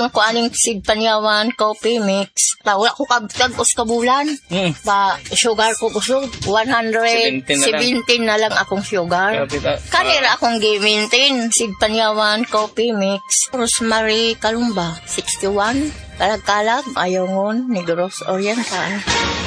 ko aning Sig Panyawan coffee mix. Wala ko kabtag-os ka bulan. Ba, sugar ko gusto. 117 na lang akong sugar. Kanira akong gi-maintain. Sig Panyawan coffee mix. Rosemary Kalumba, 61. Kalag-kalag, Ayongon, Negros Oriental.